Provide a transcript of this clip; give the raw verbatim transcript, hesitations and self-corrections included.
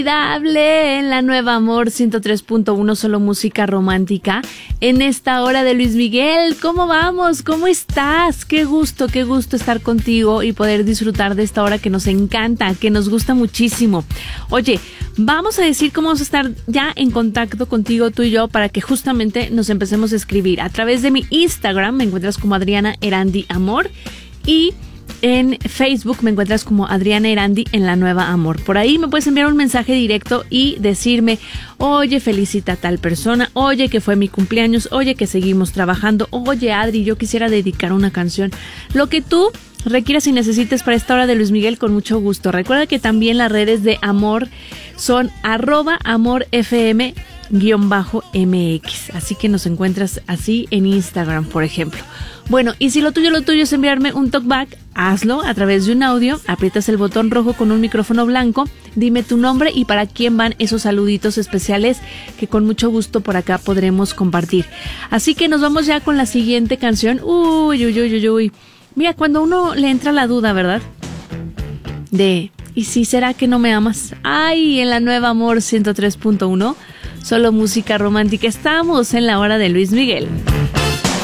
En la Nueva Amor ciento tres punto uno, solo música romántica. En esta hora de Luis Miguel, ¿cómo vamos? ¿Cómo estás? Qué gusto, qué gusto estar contigo y poder disfrutar de esta hora que nos encanta, que nos gusta muchísimo. Oye, vamos a decir cómo vamos a estar ya en contacto contigo, tú y yo, para que justamente nos empecemos a escribir. A través de mi Instagram me encuentras como Adriana Erandi Amor y en Facebook me encuentras como Adriana Erandi en la Nueva Amor. Por ahí me puedes enviar un mensaje directo y decirme, oye, felicita a tal persona, oye, que fue mi cumpleaños, oye, que seguimos trabajando, oye, Adri, yo quisiera dedicar una canción. Lo que tú requieras y necesites para esta hora de Luis Miguel, con mucho gusto. Recuerda que también las redes de Amor son arroba amorfm guión bajo mx, así que nos encuentras así en Instagram, por ejemplo. Bueno, y si lo tuyo, lo tuyo es enviarme un talkback, hazlo a través de un audio, aprietas el botón rojo con un micrófono blanco, dime tu nombre y para quién van esos saluditos especiales que con mucho gusto por acá podremos compartir. Así que nos vamos ya con la siguiente canción. Uy, uy, uy, uy, uy. Mira, cuando uno le entra la duda, ¿verdad? De, ¿y si será que no me amas? Ay, en la Nueva Amor ciento tres punto uno, solo música romántica, estamos en la hora de Luis Miguel.